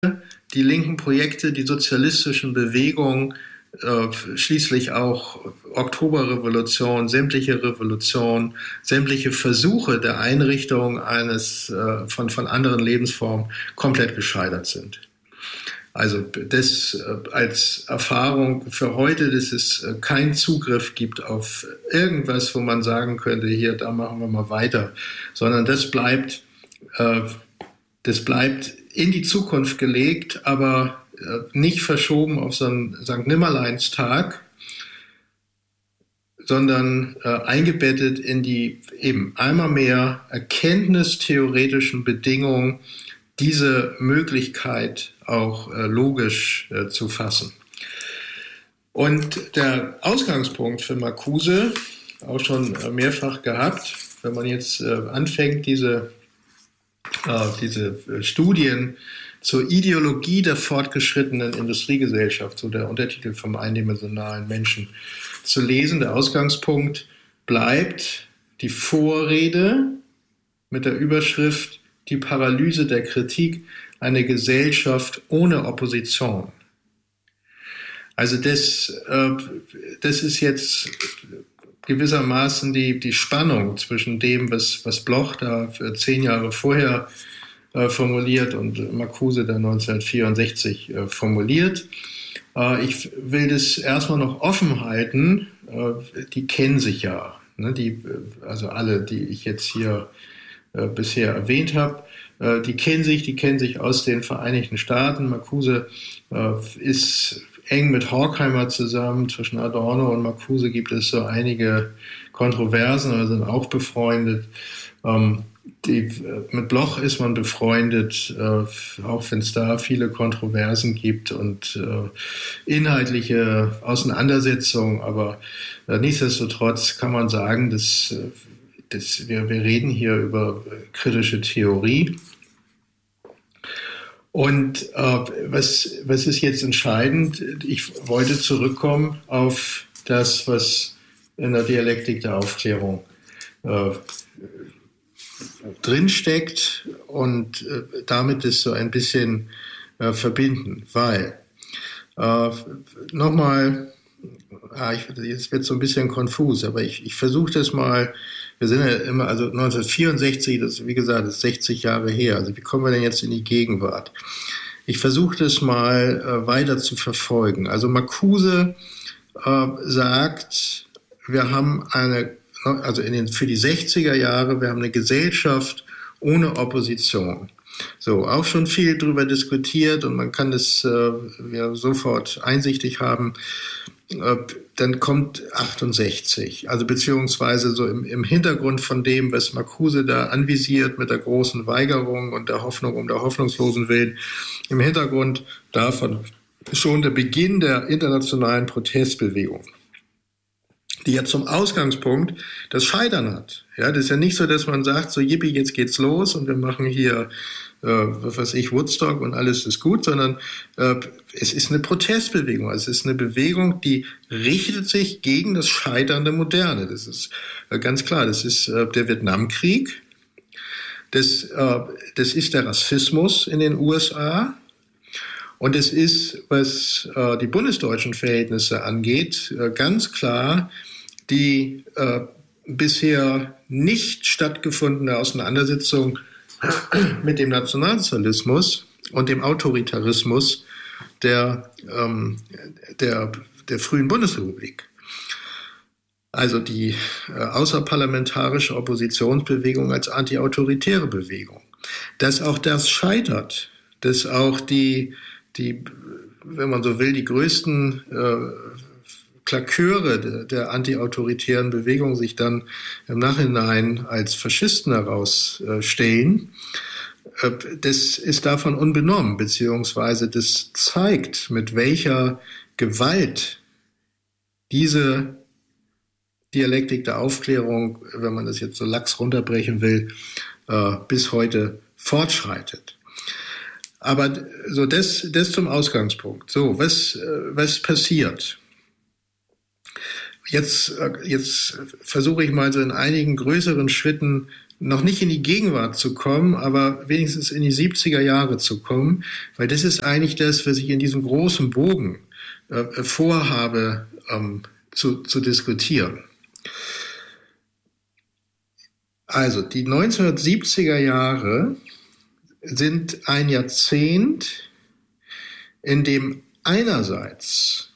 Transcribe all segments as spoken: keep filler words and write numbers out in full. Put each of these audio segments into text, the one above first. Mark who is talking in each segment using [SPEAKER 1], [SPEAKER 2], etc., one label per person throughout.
[SPEAKER 1] die linken Projekte, die sozialistischen Bewegungen, äh, schließlich auch Oktoberrevolution, sämtliche Revolutionen, sämtliche Versuche der Einrichtung eines äh, von, von anderen Lebensformen komplett gescheitert sind. Also das äh, als Erfahrung für heute, dass es äh, keinen Zugriff gibt auf irgendwas, wo man sagen könnte, hier, da machen wir mal weiter, sondern das bleibt, äh, das bleibt in die Zukunft gelegt, aber äh, nicht verschoben auf so einen Sankt Nimmerleinstag, sondern äh, eingebettet in die eben einmal mehr erkenntnistheoretischen Bedingungen, diese Möglichkeit auch äh, logisch äh, zu fassen. Und der Ausgangspunkt für Marcuse, auch schon äh, mehrfach gehabt, wenn man jetzt äh, anfängt, diese, äh, diese äh, Studien zur Ideologie der fortgeschrittenen Industriegesellschaft, so der Untertitel vom eindimensionalen Menschen, zu lesen, der Ausgangspunkt bleibt die Vorrede mit der Überschrift Die Paralyse der Kritik, eine Gesellschaft ohne Opposition. Also das, äh, das ist jetzt gewissermaßen die, die Spannung zwischen dem, was, was Bloch da zehn Jahre vorher äh, formuliert und Marcuse dann neunzehnhundertvierundsechzig äh, formuliert. Äh, ich will das erstmal noch offen halten. Äh, die kennen sich ja, ne? Die, also alle, die ich jetzt hier äh, bisher erwähnt habe. Die kennen sich, die kennen sich aus den Vereinigten Staaten. Marcuse äh, ist eng mit Horkheimer zusammen. Zwischen Adorno und Marcuse gibt es so einige Kontroversen, oder sind auch befreundet. Ähm, die, mit Bloch ist man befreundet, äh, auch wenn es da viele Kontroversen gibt und äh, inhaltliche Auseinandersetzungen. Aber äh, nichtsdestotrotz kann man sagen, dass, dass wir, wir reden hier über kritische Theorie. Und äh, was, was ist jetzt entscheidend? Ich wollte zurückkommen auf das, was in der Dialektik der Aufklärung äh, drinsteckt und äh, damit es so ein bisschen äh, verbinden. Weil, äh, nochmal, ah, ich, jetzt wird es so ein bisschen konfus, aber ich, ich versuche das mal. Wir sind ja immer, also neunzehnhundertvierundsechzig, das wie gesagt, das ist sechzig Jahre her. Also wie kommen wir denn jetzt in die Gegenwart? Ich versuche das mal äh, weiter zu verfolgen. Also Marcuse äh, sagt, wir haben eine, also in den, für die sechziger Jahre, wir haben eine Gesellschaft ohne Opposition. So, auch schon viel drüber diskutiert und man kann das äh, ja, sofort einsichtig haben. Dann kommt achtundsechzig, also beziehungsweise so im, im Hintergrund von dem, was Marcuse da anvisiert mit der großen Weigerung und der Hoffnung um der hoffnungslosen Willen, im Hintergrund davon schon der Beginn der internationalen Protestbewegung, die ja zum Ausgangspunkt das Scheitern hat. Ja, das ist ja nicht so, dass man sagt, so yippie, jetzt geht's los und wir machen hier äh, was weiß ich, Woodstock und alles ist gut, sondern äh, es ist eine Protestbewegung. Es ist eine Bewegung, die richtet sich gegen das Scheitern der Moderne. Das ist äh, ganz klar. Das ist äh, der Vietnamkrieg. Das, äh, das ist der Rassismus in den U S A. Und es ist, was äh, die bundesdeutschen Verhältnisse angeht, äh, ganz klar die äh, bisher nicht stattgefundene Auseinandersetzung mit dem Nationalsozialismus und dem Autoritarismus der, ähm, der, der frühen Bundesrepublik. Also die äh, außerparlamentarische Oppositionsbewegung als antiautoritäre Bewegung. Dass auch das scheitert, dass auch die, die, wenn man so will, die größten äh, Klaköre der, der antiautoritären Bewegung sich dann im Nachhinein als Faschisten herausstellen, äh, das ist davon unbenommen, beziehungsweise das zeigt, mit welcher Gewalt diese Dialektik der Aufklärung, wenn man das jetzt so lax runterbrechen will, äh, bis heute fortschreitet. Aber so das, das zum Ausgangspunkt. So, was, was passiert? Jetzt, jetzt versuche ich mal so in einigen größeren Schritten noch nicht in die Gegenwart zu kommen, aber wenigstens in die siebziger Jahre zu kommen, weil das ist eigentlich das, was ich in diesem großen Bogen äh, vorhabe ähm, zu, zu diskutieren. Also die neunzehnhundertsiebziger Jahre sind ein Jahrzehnt, in dem einerseits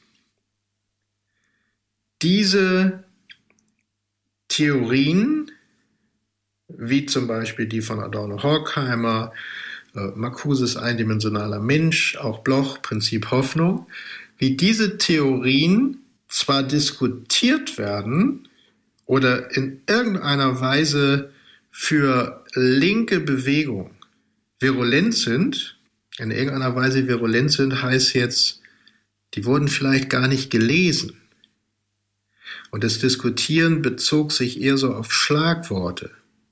[SPEAKER 1] diese Theorien, wie zum Beispiel die von Adorno-Horkheimer, äh, Marcuses eindimensionaler Mensch, auch Bloch, Prinzip Hoffnung, wie diese Theorien zwar diskutiert werden oder in irgendeiner Weise für linke Bewegung virulent sind. In irgendeiner Weise virulent sind heißt jetzt, die wurden vielleicht gar nicht gelesen. Und das Diskutieren bezog sich eher so auf Schlagworte.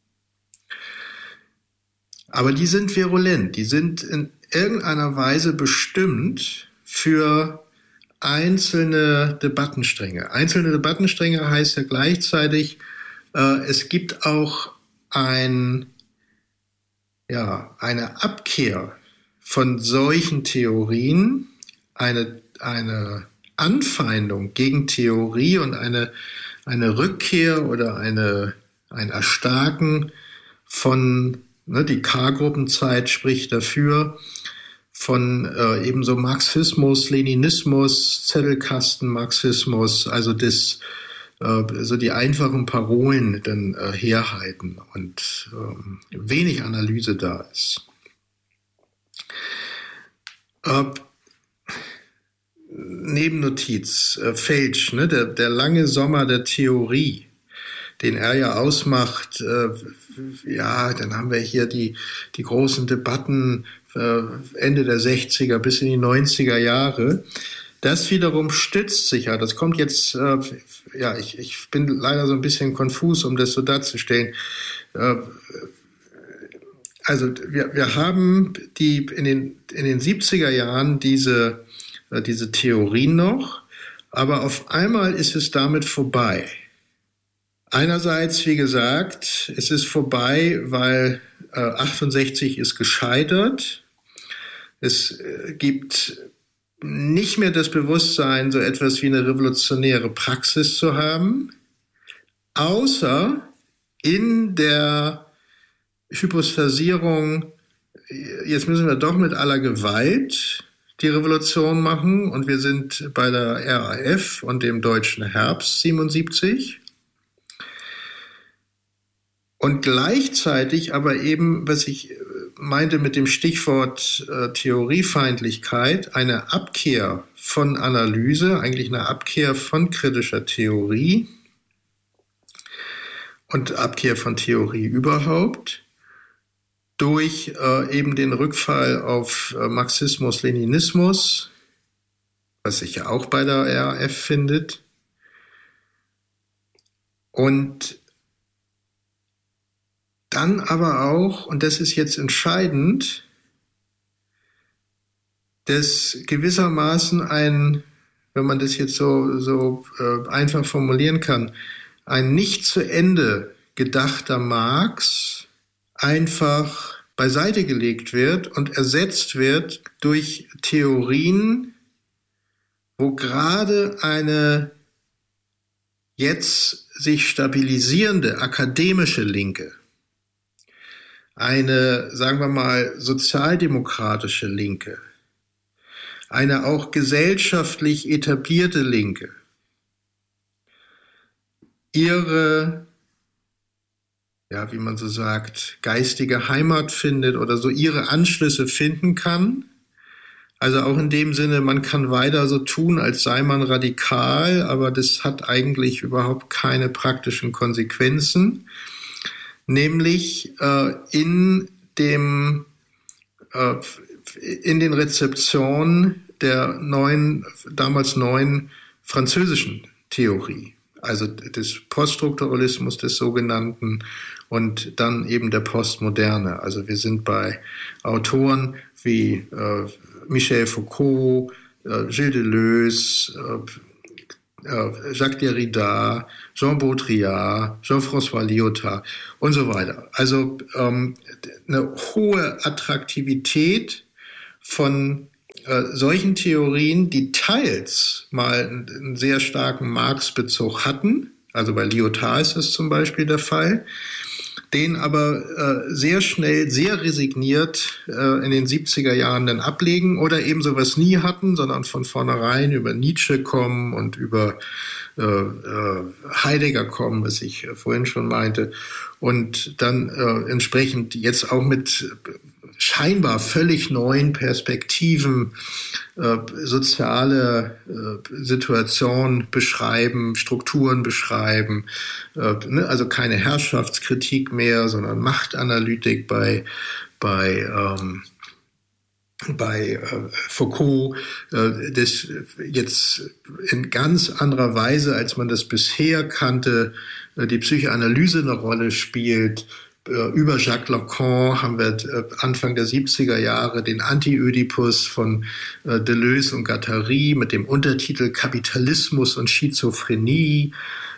[SPEAKER 1] Aber die sind virulent, die sind in irgendeiner Weise bestimmt für einzelne Debattenstränge. Einzelne Debattenstränge heißt ja gleichzeitig, äh, es gibt auch ein, ja, eine Abkehr von solchen Theorien, eine, eine Anfeindung gegen Theorie und eine, eine Rückkehr oder eine, ein Erstarken von, ne, die K-Gruppenzeit spricht dafür, von äh, eben so Marxismus, Leninismus, Zettelkasten-Marxismus, also das, äh, so die einfachen Parolen dann äh, herhalten und äh, wenig Analyse da ist. Äh, Nebennotiz, äh, Felsch, ne, der, der lange Sommer der Theorie, den er ja ausmacht, äh, ja, dann haben wir hier die, die großen Debatten äh, Ende der sechziger bis in die neunziger Jahre. Das wiederum stützt sich ja, das kommt jetzt, äh, ja, ich, ich bin leider so ein bisschen konfus, um das so darzustellen. Äh, also wir, wir haben die in den, in den siebziger Jahren diese, äh, diese Theorien noch, aber auf einmal ist es damit vorbei. Einerseits, wie gesagt, es ist vorbei, weil äh, achtundsechzig ist gescheitert. Es äh, gibt nicht mehr das Bewusstsein, so etwas wie eine revolutionäre Praxis zu haben, außer in der Hypostasierung, jetzt müssen wir doch mit aller Gewalt die Revolution machen und wir sind bei der R A F und dem Deutschen Herbst siebenundsiebzig. Und gleichzeitig aber eben, was ich meinte mit dem Stichwort äh, Theoriefeindlichkeit, eine Abkehr von Analyse, eigentlich eine Abkehr von kritischer Theorie und Abkehr von Theorie überhaupt durch äh, eben den Rückfall auf äh, Marxismus, Leninismus, was sich ja auch bei der R A F findet. Und dann aber auch, und das ist jetzt entscheidend, dass gewissermaßen ein, wenn man das jetzt so, so äh, einfach formulieren kann, ein nicht zu Ende gedachter Marx einfach beiseite gelegt wird und ersetzt wird durch Theorien, wo gerade eine jetzt sich stabilisierende akademische Linke, eine, sagen wir mal, sozialdemokratische Linke, eine auch gesellschaftlich etablierte Linke, ihre, ja, wie man so sagt, geistige Heimat findet oder so ihre Anschlüsse finden kann. Also auch in dem Sinne, man kann weiter so tun, als sei man radikal, aber das hat eigentlich überhaupt keine praktischen Konsequenzen. Nämlich äh, in dem äh, in den Rezeptionen der neuen, damals neuen französischen Theorie, also des Poststrukturalismus, des sogenannten, und dann eben der Postmoderne. Also wir sind bei Autoren wie äh, Michel Foucault, äh, Gilles Deleuze, äh, äh, Jacques Derrida, Jean Baudrillard, Jean-François Lyotard und so weiter. Also ähm, eine hohe Attraktivität von äh, solchen Theorien, die teils mal einen, einen sehr starken Marx-Bezug hatten, also bei Lyotard ist das zum Beispiel der Fall, den aber äh, sehr schnell, sehr resigniert äh, in den siebziger Jahren dann ablegen oder eben sowas nie hatten, sondern von vornherein über Nietzsche kommen und über äh, äh, Heidegger kommen, was ich äh, vorhin schon meinte, und dann äh, entsprechend jetzt auch mit scheinbar völlig neuen Perspektiven äh, soziale äh, Situation beschreiben, Strukturen beschreiben, äh, ne? Also keine Herrschaftskritik mehr, sondern Machtanalytik bei bei ähm, bei äh, Foucault, äh, das jetzt in ganz anderer Weise, als man das bisher kannte, äh, die Psychoanalyse eine Rolle spielt. Über Jacques Lacan haben wir Anfang der siebziger Jahre den Anti-Ödipus von Deleuze und Guattari mit dem Untertitel Kapitalismus und Schizophrenie,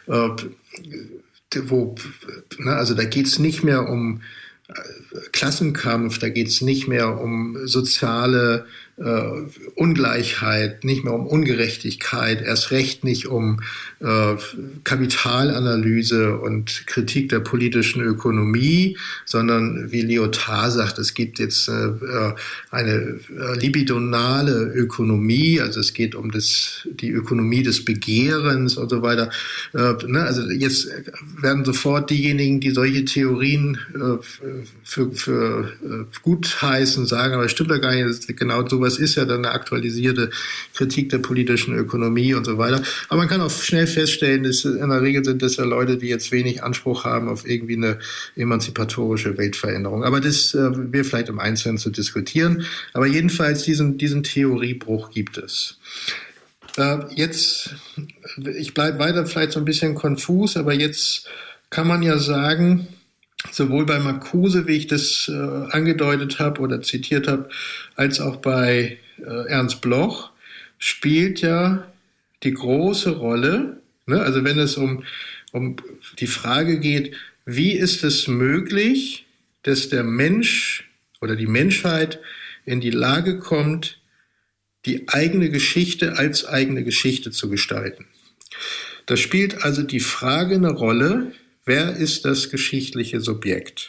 [SPEAKER 1] wo, also da geht es nicht mehr um Klassenkampf, da geht es nicht mehr um soziale äh, Ungleichheit, nicht mehr um Ungerechtigkeit, erst recht nicht um äh, Kapitalanalyse und Kritik der politischen Ökonomie, sondern wie Lyotard sagt, es gibt jetzt äh, eine libidonale Ökonomie, also es geht um das, die Ökonomie des Begehrens und so weiter. Äh, ne? Also jetzt werden sofort diejenigen, die solche Theorien äh, für, für äh, gut heißen, sagen, aber es stimmt ja gar nicht, genau sowas ist ja dann eine aktualisierte Kritik der politischen Ökonomie und so weiter. Aber man kann auch schnell feststellen, dass in der Regel sind das ja Leute, die jetzt wenig Anspruch haben auf irgendwie eine emanzipatorische Weltveränderung. Aber das äh, wäre vielleicht im Einzelnen zu diskutieren. Aber jedenfalls diesen, diesen Theoriebruch gibt es. Äh, jetzt, ich bleibe weiter vielleicht so ein bisschen konfus, aber jetzt kann man ja sagen, sowohl bei Marcuse, wie ich das äh, angedeutet habe oder zitiert habe, als auch bei äh, Ernst Bloch, spielt ja die große Rolle, ne? Also wenn es um, um die Frage geht, wie ist es möglich, dass der Mensch oder die Menschheit in die Lage kommt, die eigene Geschichte als eigene Geschichte zu gestalten. Da spielt also die Frage eine Rolle, wer ist das geschichtliche Subjekt?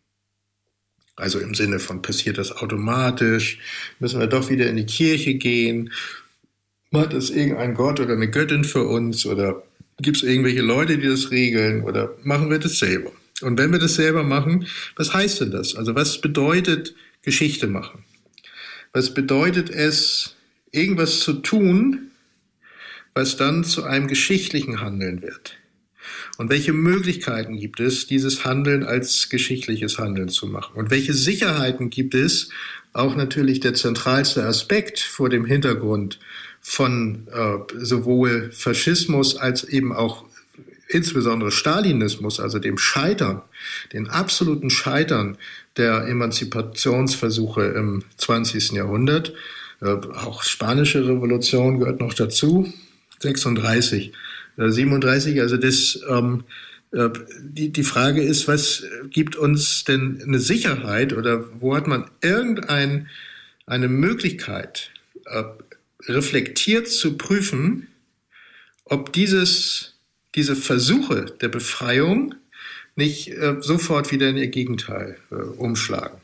[SPEAKER 1] Also im Sinne von, passiert das automatisch? Müssen wir doch wieder in die Kirche gehen? Hat es irgendein Gott oder eine Göttin für uns? Oder gibt es irgendwelche Leute, die das regeln? Oder machen wir das selber? Und wenn wir das selber machen, was heißt denn das? Also was bedeutet Geschichte machen? Was bedeutet es, irgendwas zu tun, was dann zu einem geschichtlichen Handeln wird? Und welche Möglichkeiten gibt es, dieses Handeln als geschichtliches Handeln zu machen? Und welche Sicherheiten gibt es, auch natürlich der zentralste Aspekt vor dem Hintergrund von äh, sowohl Faschismus als eben auch insbesondere Stalinismus, also dem Scheitern, den absoluten Scheitern der Emanzipationsversuche im zwanzigsten Jahrhundert. Äh, auch spanische Revolution gehört noch dazu, sechsunddreißig. siebenunddreißig, also das, ähm, äh, die, die Frage ist, was gibt uns denn eine Sicherheit oder wo hat man irgendeine eine Möglichkeit, äh, reflektiert zu prüfen, ob dieses, diese Versuche der Befreiung nicht äh, sofort wieder in ihr Gegenteil äh, umschlagen.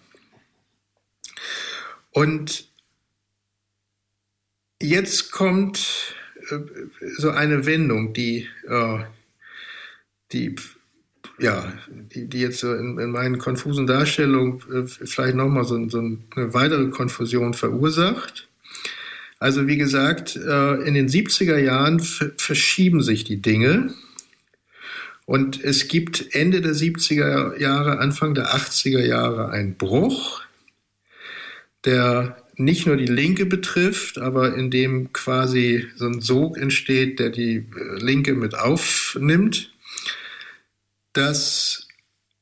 [SPEAKER 1] Und jetzt kommt so eine Wendung, die, äh, die, ja, die, die jetzt so in, in meinen konfusen Darstellungen äh, vielleicht nochmal so, so eine weitere Konfusion verursacht. Also wie gesagt, äh, in den siebziger Jahren f- verschieben sich die Dinge und es gibt Ende der siebziger Jahre, Anfang der achtziger Jahre einen Bruch, der nicht nur die Linke betrifft, aber in dem quasi so ein Sog entsteht, der die Linke mit aufnimmt, dass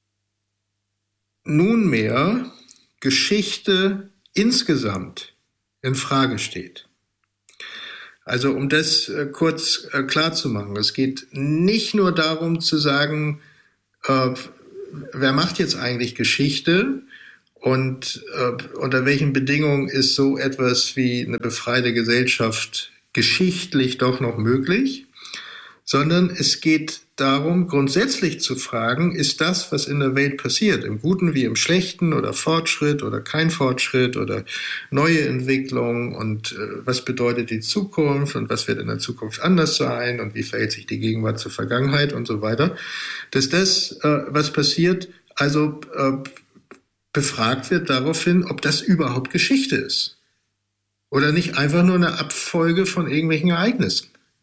[SPEAKER 1] nunmehr Geschichte insgesamt in Frage steht. Also um das äh, kurz äh, klar zu machen, es geht nicht nur darum zu sagen, äh, wer macht jetzt eigentlich Geschichte und äh, unter welchen Bedingungen ist so etwas wie eine befreite Gesellschaft geschichtlich doch noch möglich, sondern es geht darum, grundsätzlich zu fragen, ist das, was in der Welt passiert, im Guten wie im Schlechten oder Fortschritt oder kein Fortschritt oder neue Entwicklung und äh, was bedeutet die Zukunft und was wird in der Zukunft anders sein und wie verhält sich die Gegenwart zur Vergangenheit und so weiter, dass das, äh, was passiert, also äh, befragt wird daraufhin, ob das überhaupt Geschichte ist oder nicht einfach nur eine Abfolge von irgendwelchen Ereignissen.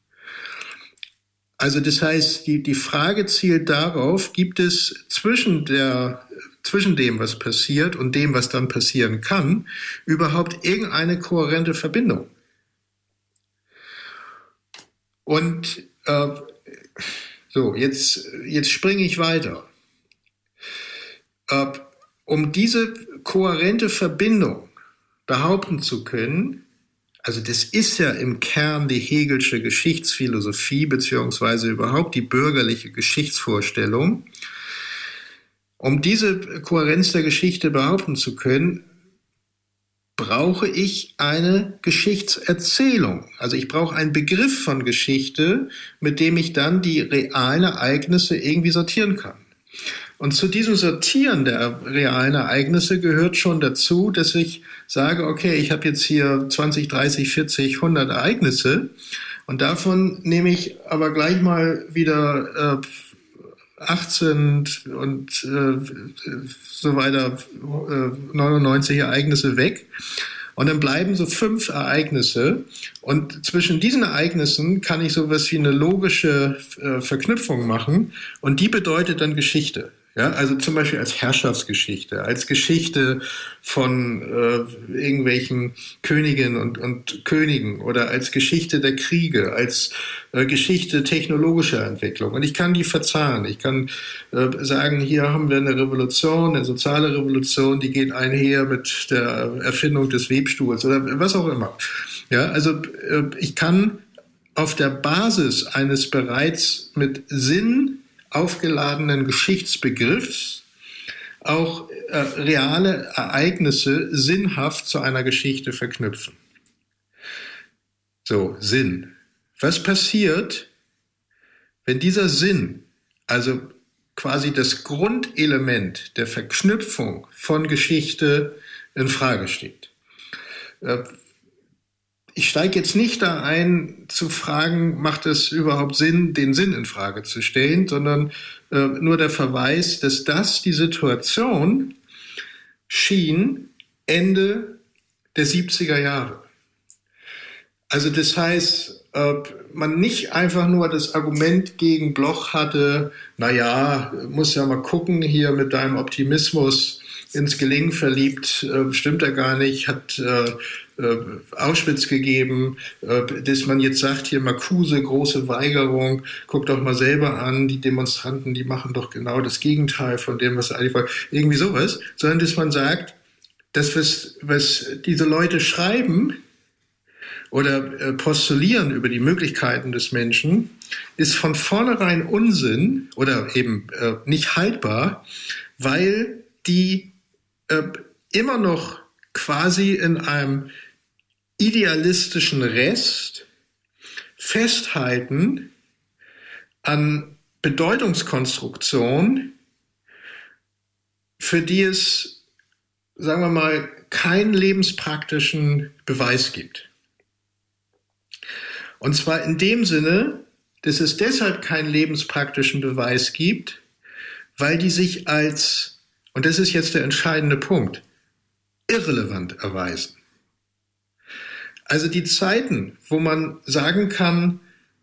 [SPEAKER 1] Also das heißt, die, die Frage zielt darauf, gibt es zwischen, der, zwischen dem, was passiert und dem, was dann passieren kann, überhaupt irgendeine kohärente Verbindung? Und äh, so, jetzt, jetzt springe ich weiter. Äh, um diese kohärente Verbindung behaupten zu können, also das ist ja im Kern die Hegelsche Geschichtsphilosophie beziehungsweise überhaupt die bürgerliche Geschichtsvorstellung. Um diese Kohärenz der Geschichte behaupten zu können, brauche ich eine Geschichtserzählung. Also ich brauche einen Begriff von Geschichte, mit dem ich dann die realen Ereignisse irgendwie sortieren kann. Und zu diesem Sortieren der realen Ereignisse gehört schon dazu, dass ich sage, okay, ich habe jetzt hier zwanzig, dreißig, vierzig, hundert Ereignisse und davon nehme ich aber gleich mal wieder äh, achtzehn und äh, so weiter, äh, neunundneunzig Ereignisse weg. Und dann bleiben so fünf Ereignisse und zwischen diesen Ereignissen kann ich sowas wie eine logische äh, Verknüpfung machen und die bedeutet dann Geschichte. Ja, also zum Beispiel als Herrschaftsgeschichte, als Geschichte von äh, irgendwelchen Königinnen und, und Königen oder als Geschichte der Kriege, als äh, Geschichte technologischer Entwicklung. Und ich kann die verzahnen. Ich kann äh, sagen, hier haben wir eine Revolution, eine soziale Revolution, die geht einher mit der Erfindung des Webstuhls oder was auch immer. Ja, also äh, ich kann auf der Basis eines bereits mit Sinn aufgeladenen Geschichtsbegriffs auch äh, reale Ereignisse sinnhaft zu einer Geschichte verknüpfen. So, Sinn. Was passiert, wenn dieser Sinn, also quasi das Grundelement der Verknüpfung von Geschichte in Frage steht? Äh, Ich steige jetzt nicht da ein, zu fragen, macht es überhaupt Sinn, den Sinn in Frage zu stellen, sondern äh, nur der Verweis, dass das die Situation schien Ende der siebziger Jahre. Also das heißt, äh, man nicht einfach nur das Argument gegen Bloch hatte, naja, muss ja mal gucken hier mit deinem Optimismus, ins Gelingen verliebt, äh, stimmt er gar nicht, hat äh, äh, Auschwitz gegeben, äh, dass man jetzt sagt, hier Marcuse, große Weigerung, guck doch mal selber an, die Demonstranten, die machen doch genau das Gegenteil von dem, was eigentlich war, irgendwie sowas, sondern dass man sagt, das, was, was diese Leute schreiben oder äh, postulieren über die Möglichkeiten des Menschen, ist von vornherein Unsinn oder eben äh, nicht haltbar, weil die äh, immer noch quasi in einem idealistischen Rest festhalten an Bedeutungskonstruktion, für die es, sagen wir mal, keinen lebenspraktischen Beweis gibt. Und zwar in dem Sinne, dass es deshalb keinen lebenspraktischen Beweis gibt, weil die sich als, und das ist jetzt der entscheidende Punkt, irrelevant erweisen. Also die Zeiten, wo man sagen kann,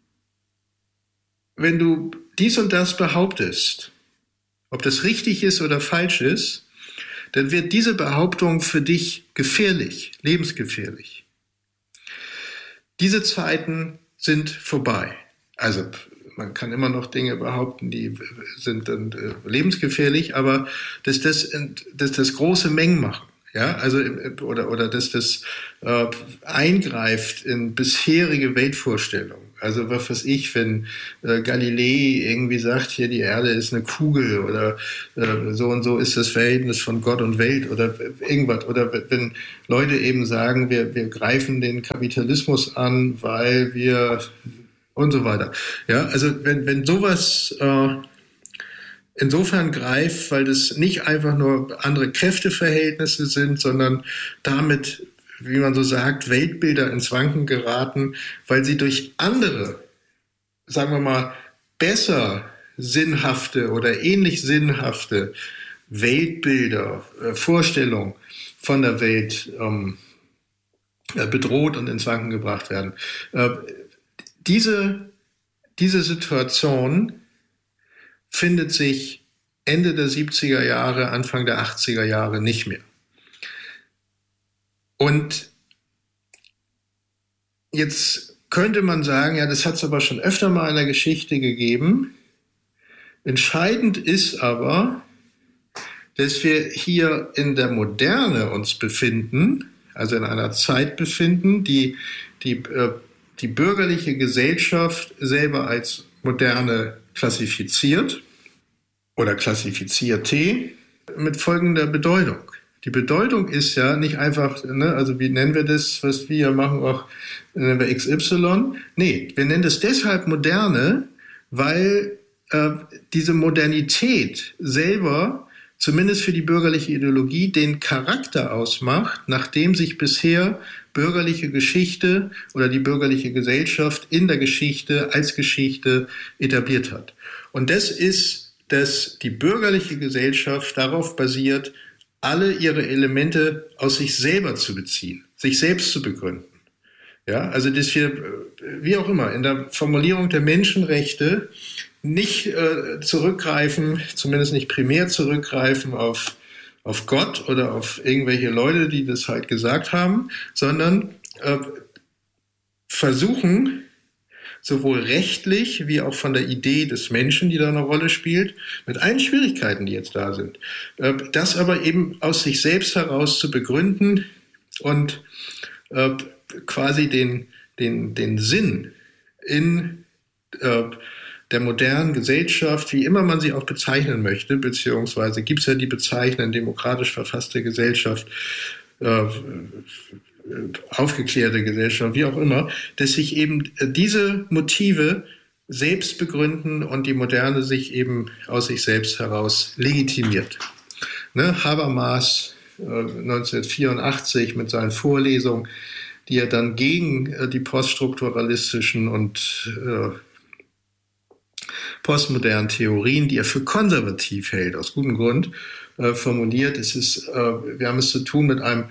[SPEAKER 1] wenn du dies und das behauptest, ob das richtig ist oder falsch ist, dann wird diese Behauptung für dich gefährlich, lebensgefährlich. Diese Zeiten sind vorbei. Also man kann immer noch Dinge behaupten, die sind dann lebensgefährlich, aber dass das, dass das große Mengen machen. Ja, also oder oder dass das äh, eingreift in bisherige Weltvorstellungen. Also was weiß ich, wenn äh, Galilei irgendwie sagt, hier die Erde ist eine Kugel oder äh, so und so ist das Verhältnis von Gott und Welt oder irgendwas. Oder wenn Leute eben sagen, wir wir greifen den Kapitalismus an, weil wir und so weiter. Ja, also wenn wenn sowas äh, insofern greift, weil das nicht einfach nur andere Kräfteverhältnisse sind, sondern damit, wie man so sagt, Weltbilder ins Wanken geraten, weil sie durch andere, sagen wir mal, besser sinnhafte oder ähnlich sinnhafte Weltbilder, äh, Vorstellungen von der Welt ähm, bedroht und ins Wanken gebracht werden. Äh, diese, diese Situation findet sich Ende der siebziger Jahre, Anfang der achtziger Jahre nicht mehr. Und jetzt könnte man sagen, ja, das hat es aber schon öfter mal in der Geschichte gegeben. Entscheidend ist aber, dass wir hier in der Moderne uns befinden, also in einer Zeit befinden, die die, äh, die bürgerliche Gesellschaft selber als Moderne klassifiziert oder klassifizierte mit folgender Bedeutung. Die Bedeutung ist ja nicht einfach, ne, also wie nennen wir das, was wir machen, auch nennen wir X Y. Nee, wir nennen das deshalb Moderne, weil äh, diese Modernität selber, zumindest für die bürgerliche Ideologie, den Charakter ausmacht, nachdem sich bisher bürgerliche Geschichte oder die bürgerliche Gesellschaft in der Geschichte als Geschichte etabliert hat. Und das ist, dass die bürgerliche Gesellschaft darauf basiert, alle ihre Elemente aus sich selber zu beziehen, sich selbst zu begründen. Ja, also dass wir, wie auch immer, in der Formulierung der Menschenrechte nicht äh, zurückgreifen, zumindest nicht primär zurückgreifen auf, auf Gott oder auf irgendwelche Leute, die das halt gesagt haben, sondern äh, versuchen, sowohl rechtlich wie auch von der Idee des Menschen, die da eine Rolle spielt, mit allen Schwierigkeiten, die jetzt da sind, äh, das aber eben aus sich selbst heraus zu begründen und äh, quasi den, den, den Sinn in äh, der modernen Gesellschaft, wie immer man sie auch bezeichnen möchte, beziehungsweise gibt es ja die Bezeichnung demokratisch verfasste Gesellschaft, äh, aufgeklärte Gesellschaft, wie auch immer, dass sich eben diese Motive selbst begründen und die Moderne sich eben aus sich selbst heraus legitimiert. Ne, Habermas äh, neunzehnhundertvierundachtzig mit seinen Vorlesungen, die er dann gegen äh, die poststrukturalistischen und äh, postmodernen Theorien, die er für konservativ hält, aus gutem Grund, äh, formuliert. Es ist, äh, wir haben es zu tun mit einem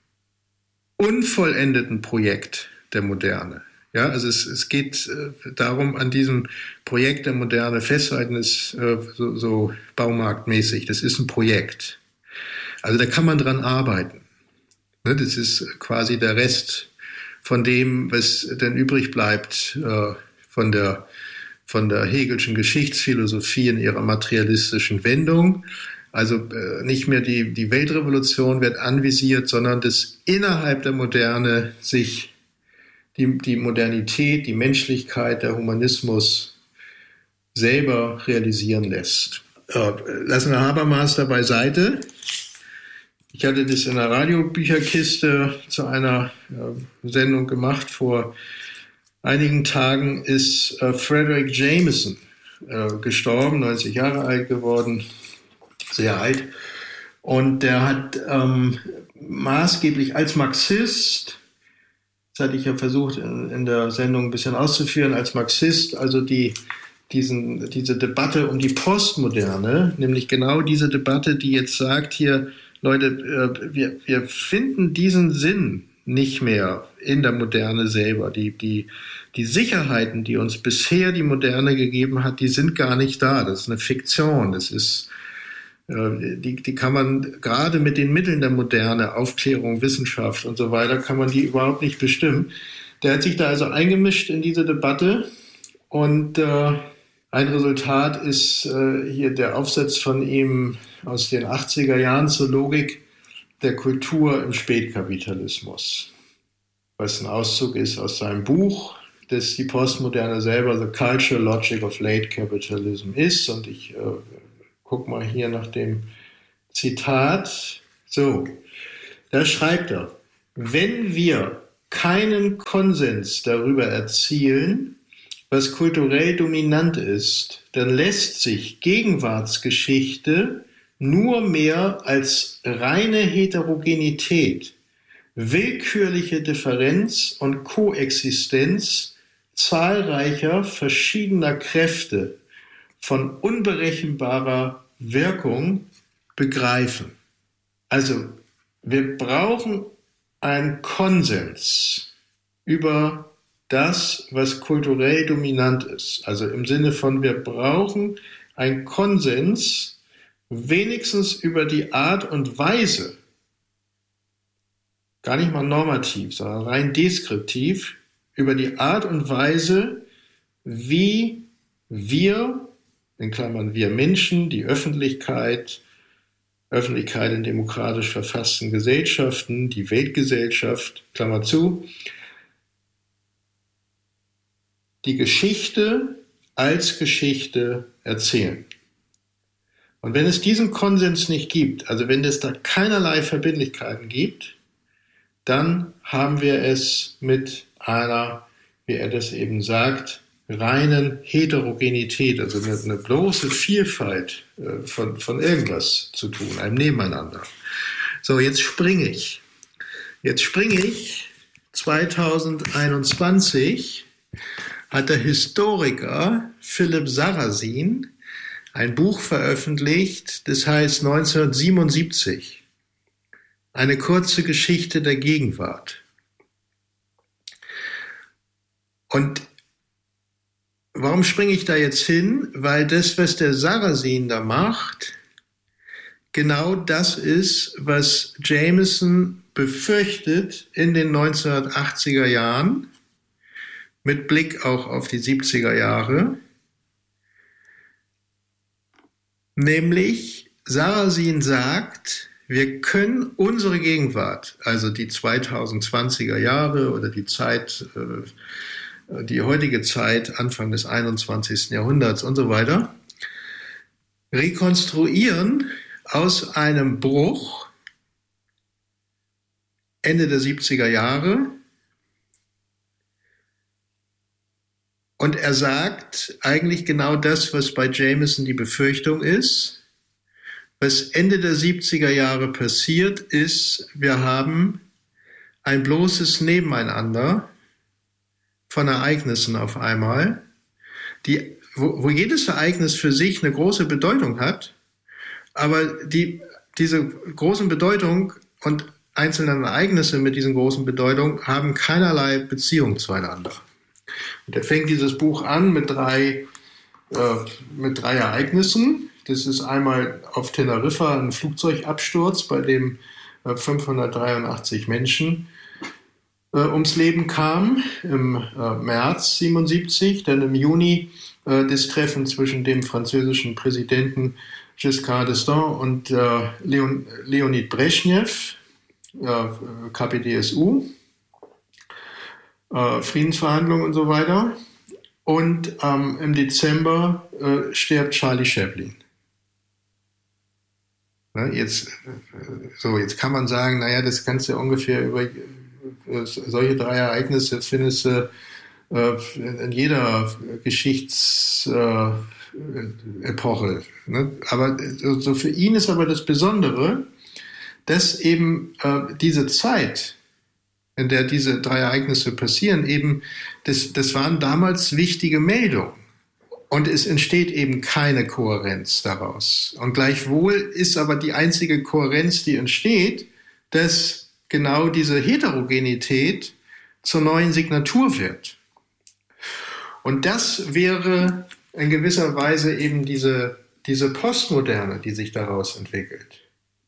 [SPEAKER 1] unvollendeten Projekt der Moderne. Ja, also es, es geht äh, darum, an diesem Projekt der Moderne festzuhalten, ist äh, so, so baumarktmäßig. Das ist ein Projekt. Also da kann man dran arbeiten. Ne, das ist quasi der Rest von dem, was dann übrig bleibt äh, von der von der Hegelschen Geschichtsphilosophie in ihrer materialistischen Wendung. Also äh, nicht mehr die, die Weltrevolution wird anvisiert, sondern dass innerhalb der Moderne sich die, die Modernität, die Menschlichkeit, der Humanismus selber realisieren lässt. Äh, lassen wir Habermas da beiseite. Ich hatte das in der Radiobücherkiste zu einer äh, Sendung gemacht. Vor einigen Tagen ist äh, Frederick Jameson äh, gestorben, neunzig Jahre alt geworden, sehr alt. Und der hat ähm, maßgeblich als Marxist, das hatte ich ja versucht in, in der Sendung ein bisschen auszuführen, als Marxist, also die, diesen, diese Debatte um die Postmoderne, nämlich genau diese Debatte, die jetzt sagt hier, Leute, äh, wir, wir finden diesen Sinn nicht mehr in der Moderne selber. Die, die, die Sicherheiten, die uns bisher die Moderne gegeben hat, die sind gar nicht da. Das ist eine Fiktion. Das ist, äh, die, die kann man gerade mit den Mitteln der Moderne, Aufklärung, Wissenschaft und so weiter, kann man die überhaupt nicht bestimmen. Der hat sich da also eingemischt in diese Debatte und äh, ein Resultat ist äh, hier der Aufsatz von ihm aus den achtziger Jahren zur Logik der Kultur im Spätkapitalismus, was ein Auszug ist aus seinem Buch, das die Postmoderne selber The Cultural Logic of Late Capitalism ist. Und ich äh, gucke mal hier nach dem Zitat. So, da schreibt er, wenn wir keinen Konsens darüber erzielen, was kulturell dominant ist, dann lässt sich Gegenwartsgeschichte nur mehr als reine Heterogenität, willkürliche Differenz und Koexistenz zahlreicher verschiedener Kräfte von unberechenbarer Wirkung begreifen. Also wir brauchen einen Konsens über das, was kulturell dominant ist. Also im Sinne von, wir brauchen einen Konsens, wenigstens über die Art und Weise, gar nicht mal normativ, sondern rein deskriptiv, über die Art und Weise, wie wir, in Klammern wir Menschen, die Öffentlichkeit, Öffentlichkeit in demokratisch verfassten Gesellschaften, die Weltgesellschaft, Klammer zu, die Geschichte als Geschichte erzählen. Und wenn es diesen Konsens nicht gibt, also wenn es da keinerlei Verbindlichkeiten gibt, dann haben wir es mit einer, wie er das eben sagt, reinen Heterogenität, also eine, eine bloße Vielfalt äh, von, von irgendwas zu tun, einem Nebeneinander. So, jetzt springe ich. Jetzt springe ich. zweitausendeinundzwanzig hat der Historiker Philipp Sarrazin ein Buch veröffentlicht, das heißt neunzehnhundertsiebenundsiebzig. Eine kurze Geschichte der Gegenwart. Und warum springe ich da jetzt hin? Weil das, was der Sarrazin da macht, genau das ist, was Jameson befürchtet in den neunzehnhundertachtziger Jahren, mit Blick auch auf die siebziger Jahre. Nämlich, Sarrazin sagt, wir können unsere Gegenwart, also die zweitausendzwanziger Jahre oder die Zeit, die heutige Zeit, Anfang des einundzwanzigsten Jahrhunderts und so weiter, rekonstruieren aus einem Bruch Ende der siebziger Jahre. Und er sagt eigentlich genau das, was bei Jameson die Befürchtung ist. Was Ende der siebziger Jahre passiert ist, wir haben ein bloßes Nebeneinander von Ereignissen auf einmal, die, wo, wo jedes Ereignis für sich eine große Bedeutung hat, aber die, diese großen Bedeutung und einzelnen Ereignisse mit diesen großen Bedeutung haben keinerlei Beziehung zueinander. Und er fängt dieses Buch an mit drei, äh, mit drei Ereignissen. Das ist einmal auf Teneriffa ein Flugzeugabsturz, bei dem äh, fünfhundertdreiundachtzig Menschen äh, ums Leben kamen im äh, März siebenundsiebzig. Dann im Juni äh, das Treffen zwischen dem französischen Präsidenten Giscard d'Estaing und äh, Leon, Leonid Brezhnev, äh, K P D S U. Äh, Friedensverhandlungen und so weiter. Und ähm, im Dezember äh, stirbt Charlie Chaplin. Ne, jetzt, äh, so, jetzt kann man sagen, naja, das kannst du ungefähr über äh, solche drei Ereignisse findest du äh, in jeder Geschichtsepoche. Äh, ne? Aber so, so für ihn ist aber das Besondere, dass eben äh, diese Zeit, in der diese drei Ereignisse passieren, eben, das, das waren damals wichtige Meldungen. Und es entsteht eben keine Kohärenz daraus. Und gleichwohl ist aber die einzige Kohärenz, die entsteht, dass genau diese Heterogenität zur neuen Signatur wird. Und das wäre in gewisser Weise eben diese, diese Postmoderne, die sich daraus entwickelt.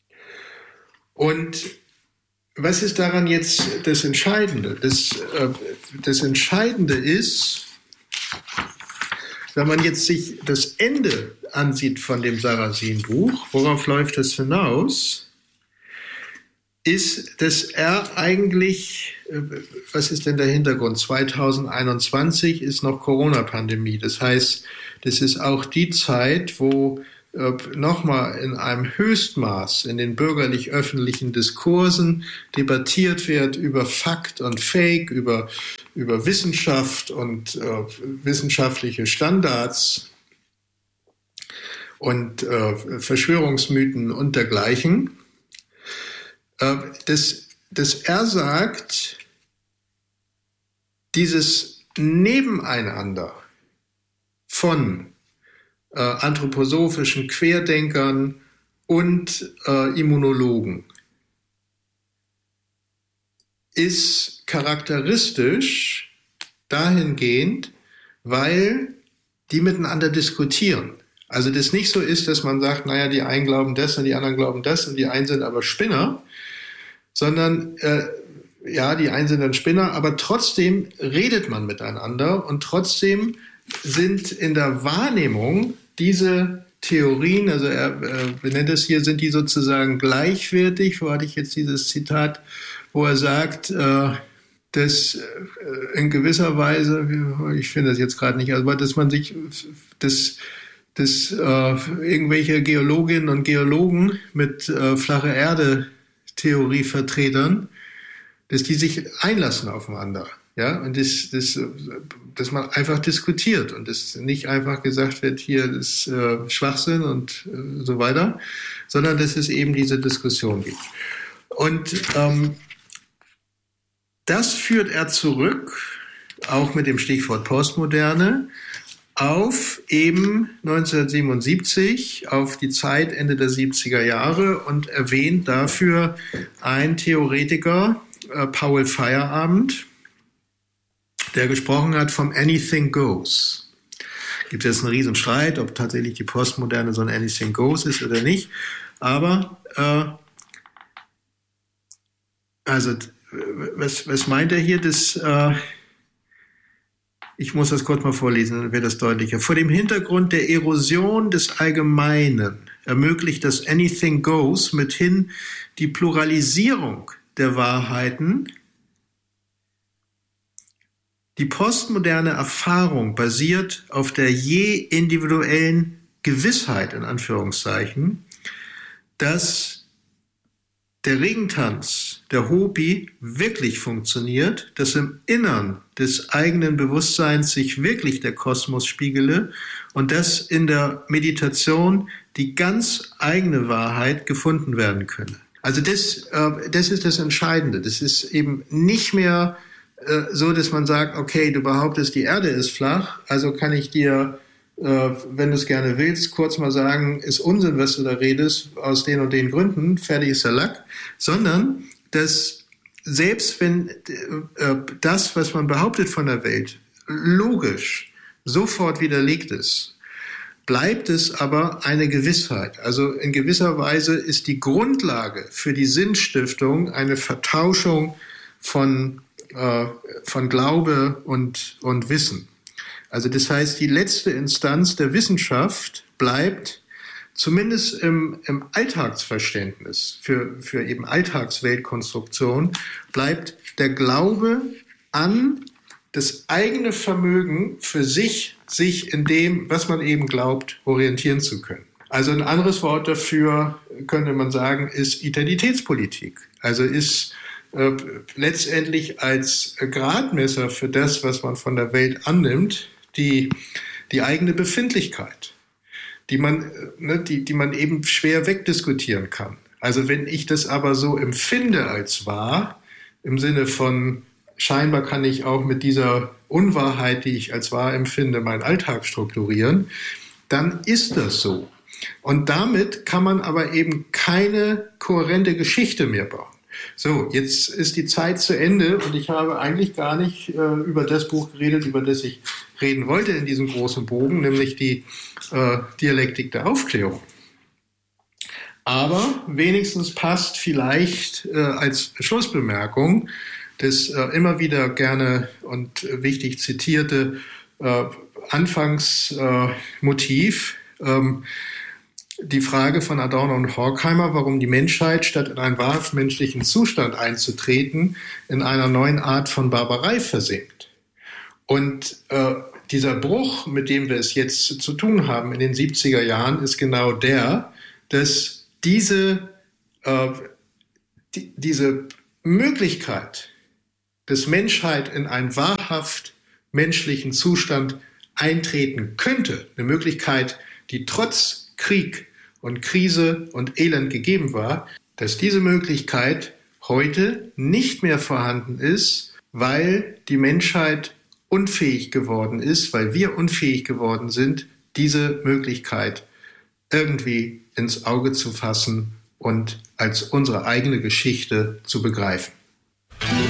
[SPEAKER 1] Und was ist daran jetzt das Entscheidende? Das, äh, das Entscheidende ist, wenn man jetzt sich das Ende ansieht von dem Sarrazin-Buch, worauf läuft das hinaus? ist, dass er eigentlich, was ist denn der Hintergrund? zwanzig einundzwanzig ist noch Corona-Pandemie. Das heißt, das ist auch die Zeit, wo äh, nochmal in einem Höchstmaß in den bürgerlich-öffentlichen Diskursen debattiert wird über Fakt und Fake, über, über Wissenschaft und äh, wissenschaftliche Standards und äh, Verschwörungsmythen und dergleichen. Dass, dass er sagt, dieses Nebeneinander von äh, anthroposophischen Querdenkern und äh, Immunologen ist charakteristisch dahingehend, weil die miteinander diskutieren. Also das nicht so ist, dass man sagt, naja, die einen glauben das und die anderen glauben das und die einen sind aber Spinner, sondern äh, ja, die einen sind dann Spinner, aber trotzdem redet man miteinander und trotzdem sind in der Wahrnehmung diese Theorien, also er äh, benennt es hier, sind die sozusagen gleichwertig. Wo hatte ich jetzt dieses Zitat, wo er sagt, äh, dass äh, in gewisser Weise, ich finde das jetzt gerade nicht, aber dass man sich, das dass äh, irgendwelche Geologinnen und Geologen mit äh, flache Erde-Theorievertretern, dass die sich einlassen aufeinander, ja, und das, das, dass man einfach diskutiert und dass nicht einfach gesagt wird, hier ist äh, Schwachsinn und äh, so weiter, sondern dass es eben diese Diskussion gibt. Und ähm, das führt er zurück, auch mit dem Stichwort Postmoderne, auf eben neunzehnhundertsiebenundsiebzig, auf die Zeit Ende der siebziger Jahre und erwähnt dafür ein Theoretiker, äh, Paul Feyerabend, der gesprochen hat vom Anything Goes. Gibt es jetzt einen riesen Streit, ob tatsächlich die Postmoderne so ein Anything Goes ist oder nicht, aber äh, also was, was meint er hier, dass äh, ich muss das kurz mal vorlesen, dann wird das deutlicher. Vor dem Hintergrund der Erosion des Allgemeinen ermöglicht das Anything Goes mithin die Pluralisierung der Wahrheiten. Die postmoderne Erfahrung basiert auf der je individuellen Gewissheit, in Anführungszeichen, dass der Regentanz, der Hopi wirklich funktioniert, dass im Innern des eigenen Bewusstseins sich wirklich der Kosmos spiegele und dass in der Meditation die ganz eigene Wahrheit gefunden werden könne. Also das, äh, das ist das Entscheidende. Das ist eben nicht mehr äh, so, dass man sagt, okay, du behauptest, die Erde ist flach, also kann ich dir, äh, wenn du es gerne willst, kurz mal sagen, ist Unsinn, was du da redest, aus den und den Gründen, fertig ist der Lack, sondern dass selbst wenn äh, das, was man behauptet von der Welt, logisch sofort widerlegt ist, bleibt es aber eine Gewissheit. Also in gewisser Weise ist die Grundlage für die Sinnstiftung eine Vertauschung von, äh, von Glaube und, und Wissen. Also das heißt, die letzte Instanz der Wissenschaft bleibt zumindest im, im Alltagsverständnis, für, für eben Alltagsweltkonstruktion, bleibt der Glaube an das eigene Vermögen für sich, sich in dem, was man eben glaubt, orientieren zu können. Also ein anderes Wort dafür, könnte man sagen, ist Identitätspolitik. Also ist äh, letztendlich als Gradmesser für das, was man von der Welt annimmt, die, die eigene Befindlichkeit, die man, ne, die, die man eben schwer wegdiskutieren kann. Also wenn ich das aber so empfinde als wahr, im Sinne von scheinbar kann ich auch mit dieser Unwahrheit, die ich als wahr empfinde, meinen Alltag strukturieren, dann ist das so. Und damit kann man aber eben keine kohärente Geschichte mehr bauen. So, jetzt ist die Zeit zu Ende und ich habe eigentlich gar nicht äh, über das Buch geredet, über das ich reden wollte in diesem großen Bogen, nämlich die äh, Dialektik der Aufklärung. Aber wenigstens passt vielleicht äh, als Schlussbemerkung das äh, immer wieder gerne und äh, wichtig zitierte äh, Anfangsmotiv. Äh, ähm, die Frage von Adorno und Horkheimer, warum die Menschheit, statt in einen wahrhaft menschlichen Zustand einzutreten, in einer neuen Art von Barbarei versinkt. Und äh, dieser Bruch, mit dem wir es jetzt zu tun haben in den siebziger Jahren, ist genau der, dass diese, äh, die, diese Möglichkeit, dass Menschheit in einen wahrhaft menschlichen Zustand eintreten könnte, eine Möglichkeit, die trotz Krieg und Krise und Elend gegeben war, dass diese Möglichkeit heute nicht mehr vorhanden ist, weil die Menschheit unfähig geworden ist, weil wir unfähig geworden sind, diese Möglichkeit irgendwie ins Auge zu fassen und als unsere eigene Geschichte zu begreifen.